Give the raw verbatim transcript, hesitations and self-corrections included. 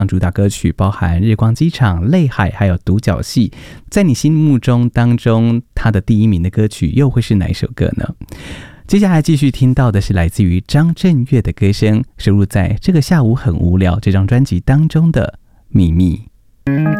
主打歌曲包含日光机场、泪海还有独角戏，在你心目中当中他的第一名的歌曲又会是哪一首歌呢？接下来继续听到的是来自于张震岳的歌声，收录在这个下午很无聊这张专辑当中的秘密。